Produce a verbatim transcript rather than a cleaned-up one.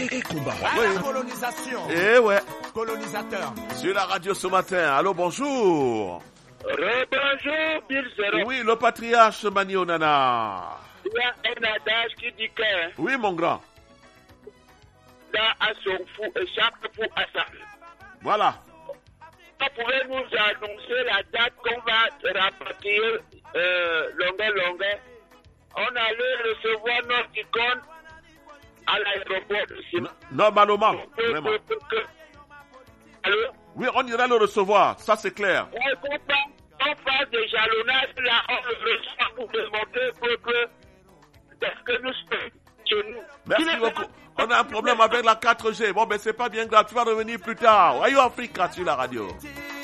et, et combat. Oui. La colonisation. Eh ouais. Colonisateur. Sur la radio ce matin. Allô, bonjour. Rebonjour, Bill Zero. Oui, le patriarche Mani Onana. Il y a un adage qui dit que Oui, mon grand. là, à son fou et chaque fou à sa. Voilà. Vous pouvez nous annoncer la date qu'on va rapatrier euh, longueur, longueur. On allait recevoir notre icône à l'aéroport de Sima. Normalement, vraiment. Allô? Oui, on ira le recevoir, ça c'est clair. Ouais, qu'on fasse, on fasse des jalonnages là, on le reçoit pour démontrer que, que, que nous sommes chez nous. Merci beaucoup. On a un problème avec la quatre G. Bon, ben c'est pas bien grave, tu vas revenir plus tard. Ayo Africa sur la radio.